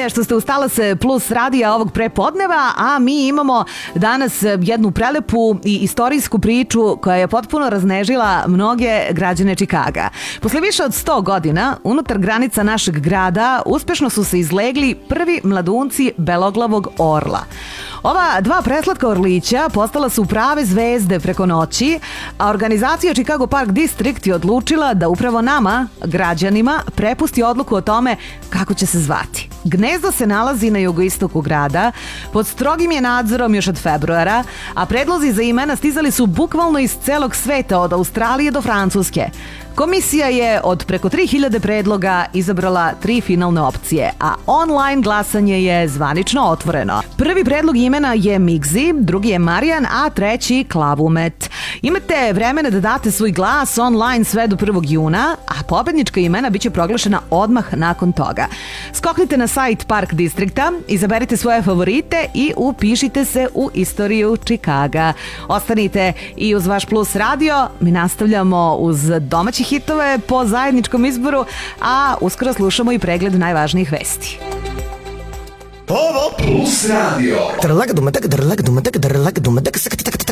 je što ste ustala se Plus radija ovog prepodneva, a mi imamo danas jednu prelepu i istorijsku priču koja je potpuno raznežila mnoge građane Čikaga. Posle više od 100 godina, unutar granica našeg grada uspešno su se izlegli prvi mladunci beloglavog orla. Ova dva preslatka orlića postala su prave zvezde preko noći, a organizacija Chicago Park District je odlučila da upravo nama, građanima, prepusti odluku o tome kako će se zvati. Gnezdo se nalazi na jugoistoku grada, pod strogim je nadzorom još od februara, a predlozi za imena stizali su bukvalno iz celog sveta, od Australije do Francuske. Komisija je od preko 3000 predloga izabrala 3 finalne opcije, a online glasanje je zvanično otvoreno. Prvi predlog imena je Migzi, drugi je Marijan, a treći Klavumet. Imate vremena da date svoj glas online sve do 1. juna, a pobednička imena biće proglašena odmah nakon toga. Skoknite na sajt Park Distrikta, izaberite svoje favorite i upišite se u istoriju Čikaga. Ostanite i uz vaš Plus radio, mi nastavljamo uz domaći hitove po zajedničkom izboru, a uskoro slušamo i pregled najvažnijih vesti. Plus radio.